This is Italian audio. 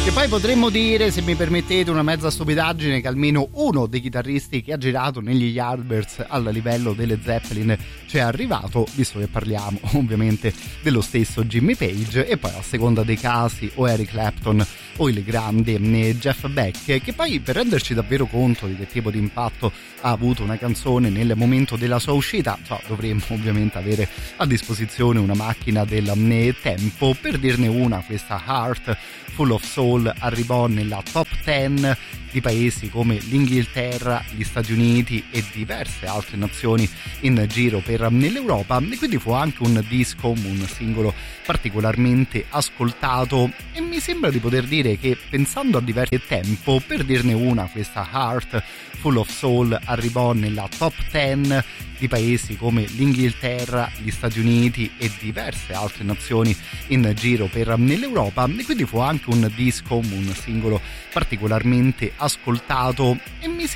Che poi potremmo dire, se mi permettete una mezza stupidaggine, che almeno uno dei chitarristi che ha girato negli Yardbirds al livello delle Zeppelin ci è arrivato, visto che parliamo ovviamente dello stesso Jimmy Page, e poi a seconda dei casi o Eric Clapton o il grande Jeff Beck, che poi, per renderci davvero conto di che tipo di impatto ha avuto una canzone nel momento della sua uscita, dovremmo ovviamente avere a disposizione una macchina del tempo. Per dirne una, questa Heart Full of Soul arrivò nella top 10 di paesi come l'Inghilterra, gli Stati Uniti e diverse altre nazioni in giro per nell'Europa, e quindi fu anche un disco, un singolo particolarmente ascoltato, e mi sembra di poter dire che, pensando a diversi tempo, per dirne una, questa Heart Full of Soul arrivò nella top 10 di paesi come l'Inghilterra, gli Stati Uniti e diverse altre nazioni in giro per nell'Europa, e quindi fu anche un disco, un singolo particolarmente ascoltato, e mi